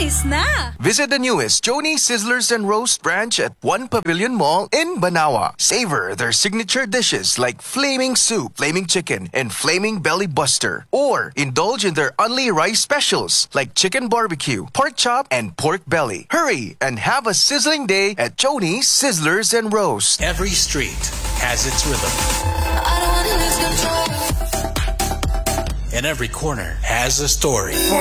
Alis na! Visit the newest Joni Sizzlers and Roast branch at One Pavilion Mall in Banawa. Savor their signature dishes like Flaming Soup, Flaming Chicken, and Flaming Belly Buster. Or indulge in their only rice specials like Chicken Barbecue, Pork Chop, and Pork Belly. Hurry and have a sizzling day at Joni Sizzlers and Roast. Every street has its rhythm. I don't wanna lose control. And every corner has a story. For